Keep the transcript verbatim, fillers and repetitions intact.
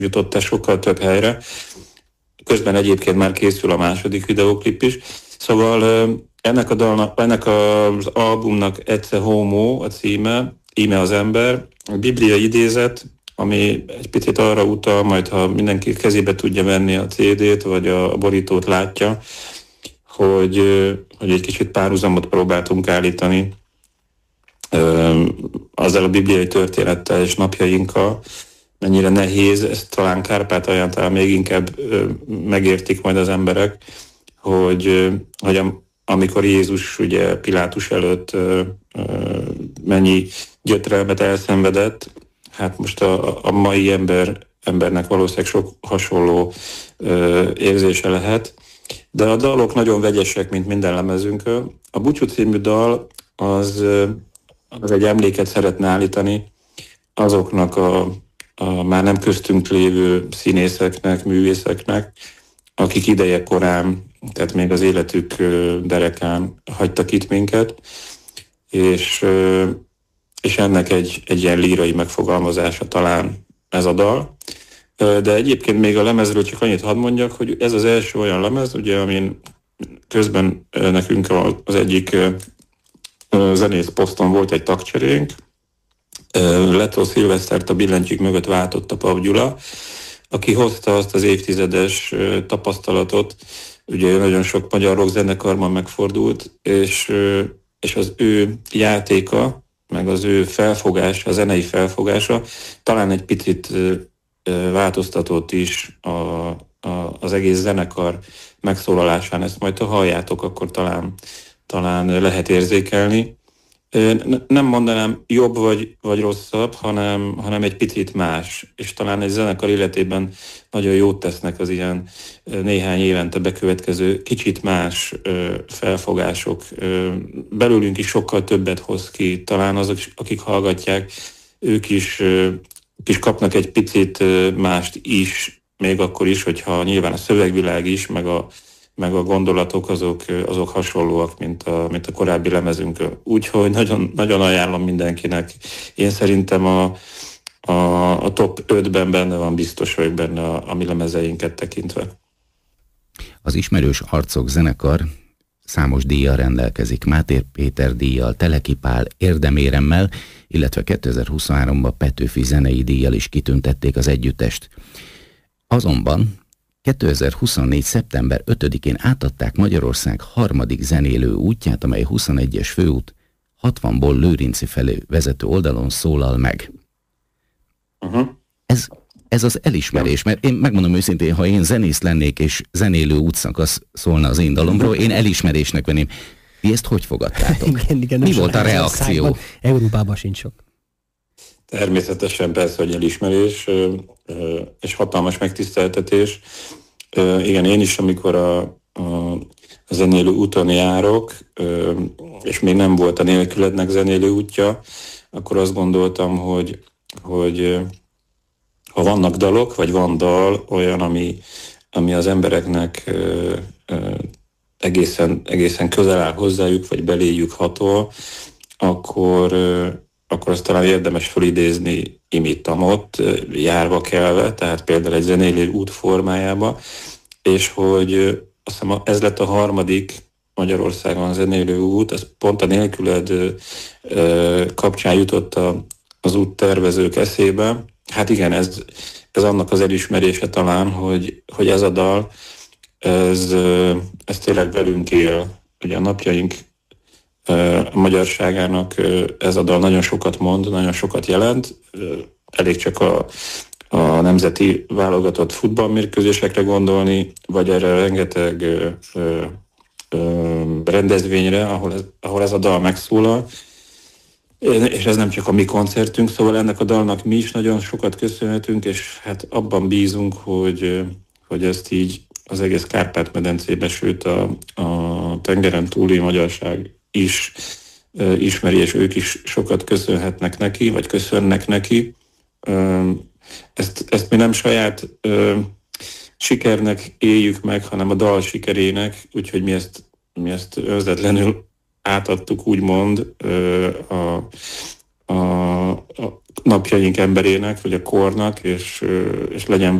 jutott el sokkal több helyre. Közben egyébként már készül a második videóklip is. Szóval ennek, a dalnak, ennek az albumnak Ecce Homo a címe, íme az ember, a biblia idézet, ami egy picit arra utal, majd ha mindenki kezébe tudja venni a cé dét, vagy a borítót látja, hogy, hogy egy kicsit párhuzamot próbáltunk állítani azzal a bibliai történettel és napjainkkal. Mennyire nehéz, ezt talán Kárpátalján talán még inkább megértik majd az emberek, hogy, hogy amikor Jézus ugye Pilátus előtt mennyi gyötrelmet elszenvedett, hát most a, a mai ember, embernek valószínűleg sok hasonló érzése lehet, de a dalok nagyon vegyesek, mint minden lemezünkön. A Búcsú című dal az, az egy emléket szeretne állítani azoknak a, a már nem köztünk lévő színészeknek, művészeknek, akik ideje korán, tehát még az életük derekán hagytak itt minket, és, és ennek egy, egy ilyen lírai megfogalmazása talán ez a dal. De egyébként még a lemezről csak annyit hadd mondjak, hogy ez az első olyan lemez, ugye, amin közben nekünk az egyik zenész poszton volt egy tagcserénk, Letó Szilvesztert a billentyűk mögött váltotta Pap Gyula, aki hozta azt az évtizedes tapasztalatot, ugye nagyon sok magyar rock zenekarban megfordult, és, és az ő játéka, meg az ő felfogása, a zenei felfogása talán egy picit változtatott is a, a, az egész zenekar megszólalásán. Ezt majd ha halljátok, akkor talán, talán lehet érzékelni. Nem mondanám jobb vagy, vagy rosszabb, hanem, hanem egy picit más, és talán egy zenekar életében nagyon jót tesznek az ilyen néhány évente bekövetkező kicsit más felfogások. Belőlünk is sokkal többet hoz ki, talán azok, akik hallgatják, ők is, ők is kapnak egy picit mást is, még akkor is, hogyha nyilván a szövegvilág is, meg a meg a gondolatok azok, azok hasonlóak, mint a, mint a korábbi lemezünkön. Úgyhogy nagyon, nagyon ajánlom mindenkinek. Én szerintem a, a, a top ötben benne van, biztos vagyok benne a, a mi lemezeinket tekintve. Az Ismerős Arcok zenekar számos díjjal rendelkezik. Máté Péter díjjal, Teleki Pál érdeméremmel, illetve kétezer-huszonháromban Petőfi zenei díjjal is kitüntették az együttest. Azonban kétezer-huszonnégy. szeptember ötödikén átadták Magyarország harmadik zenélő útját, amely huszonegyes főút hatvanból Lőrinci felé vezető oldalon szólal meg. Uh-huh. Ez, ez az elismerés, mert én megmondom őszintén, ha én zenész lennék és zenélő útszakasz szólna az én dalomról, én elismerésnek venném. Ti ezt hogy fogadtátok? Igen, igen, mi volt a reakció? Európában sincs sok. Természetesen persze, hogy elismerés, és hatalmas megtiszteltetés. Igen, én is, amikor a, a, a zenélő úton járok, és még nem volt a Nélkülednek zenélő útja, akkor azt gondoltam, hogy, hogy ha vannak dalok, vagy van dal olyan, ami, ami az embereknek egészen, egészen közel áll hozzájuk, vagy beléjük hatol, akkor akkor azt talán érdemes felidézni imittamot, járva kelve, tehát például egy zenélő út formájába, és hogy azt hiszem ez lett a harmadik Magyarországon zenélő út, ez pont a Nélküled kapcsán jutott az úttervezők eszébe. Hát igen, ez, ez annak az elismerése talán, hogy, hogy ez a dal, ez, ez tényleg velünk él. Ugye a napjaink a magyarságának ez a dal nagyon sokat mond, nagyon sokat jelent. Elég csak a, a nemzeti válogatott futballmérkőzésekre gondolni, vagy erre rengeteg ö, ö, rendezvényre, ahol ez, ahol ez a dal megszólal. És ez nem csak a mi koncertünk, szóval ennek a dalnak mi is nagyon sokat köszönhetünk, és hát abban bízunk, hogy, hogy ezt így az egész Kárpát-medencébe, sőt a, a tengeren túli magyarság is uh, ismeri, és ők is sokat köszönhetnek neki, vagy köszönnek neki. Uh, ezt, ezt mi nem saját uh, sikernek éljük meg, hanem a dal sikerének, úgyhogy mi ezt, mi ezt önzetlenül átadtuk, úgymond, uh, a, a, a napjaink emberének, vagy a kornak, és, és legyen